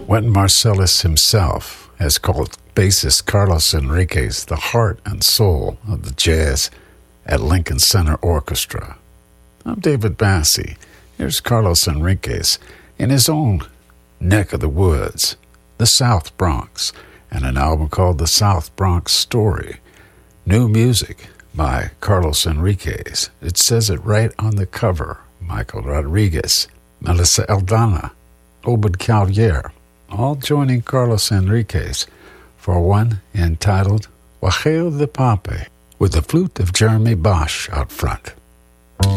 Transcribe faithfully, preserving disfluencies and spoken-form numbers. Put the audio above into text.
Wynton Marsalis himself has called bassist Carlos Enriquez the heart and soul of the jazz at Lincoln Center Orchestra. I'm David Bassey. Here's Carlos Enriquez in his own neck of the woods, the South Bronx, and an album called The South Bronx Story. New music by Carlos Enriquez. It says it right on the cover. Michael Rodriguez, Melissa Aldana, Obed Callier, all joining Carlos Enriquez for one entitled Guajeo de Pape, with the flute of Jeremy Bosch out front.